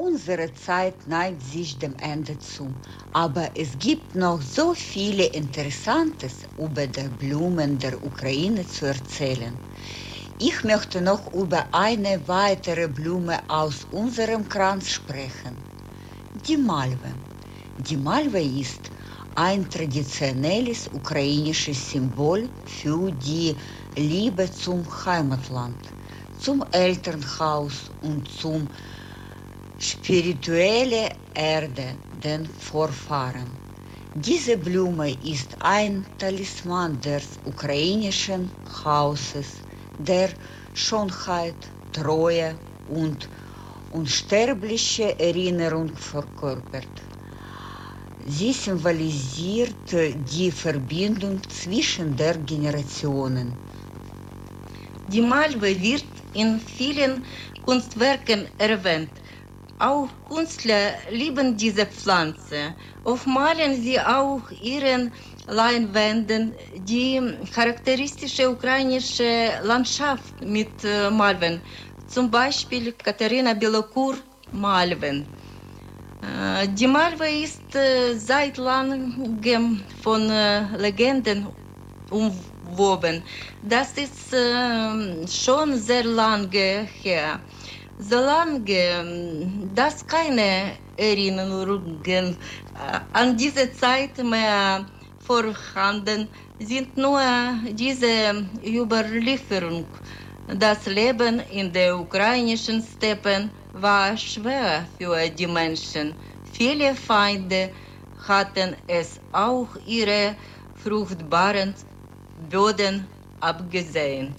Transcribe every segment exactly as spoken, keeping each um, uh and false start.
Unsere Zeit neigt sich dem Ende zu, aber es gibt noch so viele Interessantes über die Blumen der Ukraine zu erzählen. Ich möchte noch über eine weitere Blume aus unserem Kranz sprechen, die Malve. Die Malve ist ein traditionelles ukrainisches Symbol für die Liebe zum Heimatland, zum Elternhaus und zum spirituelle Erde, den Vorfahren. Diese Blume ist ein Talisman des ukrainischen Hauses, der Schönheit, Treue und unsterbliche Erinnerung verkörpert. Sie symbolisiert die Verbindung zwischen den Generationen. Die Malve wird in vielen Kunstwerken erwähnt. Auch Künstler lieben diese Pflanze. Oft malen sie auch ihren Leinwänden die charakteristische ukrainische Landschaft mit äh, Malven. Zum Beispiel Katharina Belokur-Malven. Äh, die Malve ist äh, seit langem von äh, Legenden umwoben. Das ist äh, schon sehr lange her. Solange dass keine Erinnerungen an diese Zeit mehr vorhanden sind, nur diese Überlieferung. Das Leben in den ukrainischen Steppen war schwer für die Menschen. Viele Feinde hatten es auch ihre fruchtbaren Böden abgesehen.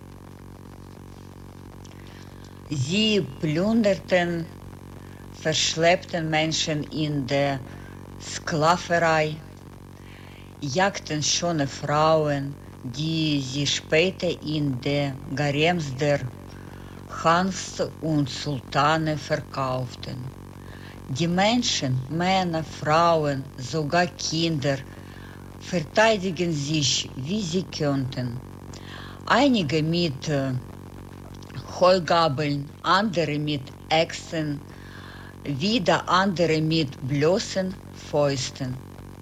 Sie plünderten, verschleppten Menschen in der Sklaverei, jagten schöne Frauen, die sie später in den Garems der Khans und Sultane verkauften. Die Menschen, Männer, Frauen, sogar Kinder verteidigen sich, wie sie könnten. Einige mit Heugabeln, andere mit Äxten, wieder andere mit bloßen Fäusten.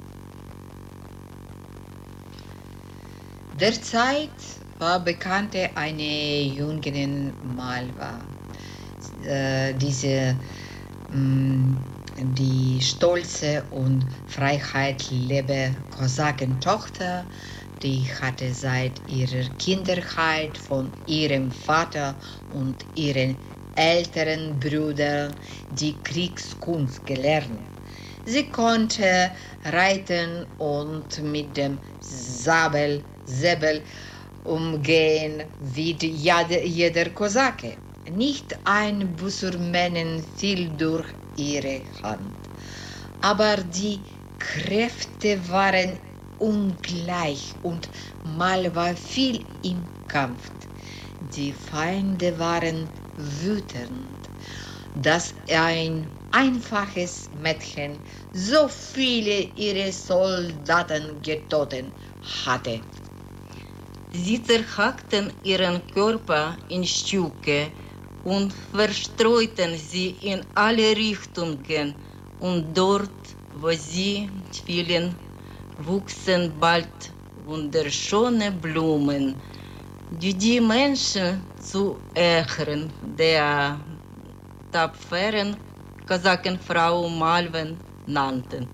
Derzeit war bekannte eine jüngere Malva. Äh, diese, mh, die stolze und freiheitliebe Kosakentochter, die hatte seit ihrer Kindheit von ihrem Vater und ihren älteren Brüdern die Kriegskunst gelernt. Sie konnte reiten und mit dem Sabel, Säbel umgehen wie jeder Kosake. Nicht ein Busurmänen fiel durch ihre Hand. Aber die Kräfte waren ungleich und Malva fiel im Kampf. Die Feinde waren wütend, dass ein einfaches Mädchen so viele ihrer Soldaten getötet hatte. Sie zerhackten ihren Körper in Stücke und verstreuten sie in alle Richtungen, und dort, wo sie fielen, wuchsen bald wunderschöne Blumen, die die Menschen zu Ehren der tapferen Kosakenfrau Malven nannten.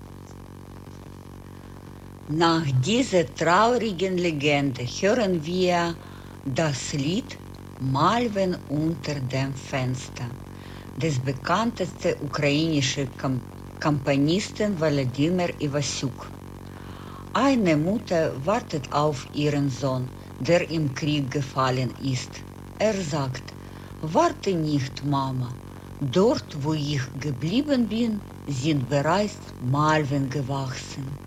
Nach dieser traurigen Legende hören wir das Lied Malven unter dem Fenster des bekanntesten ukrainischen Komponisten Wladimir Iwasyuk. Eine Mutter wartet auf ihren Sohn, der im Krieg gefallen ist. Er sagt: Warte nicht, Mama. Dort, wo ich geblieben bin, sind bereits Malven gewachsen.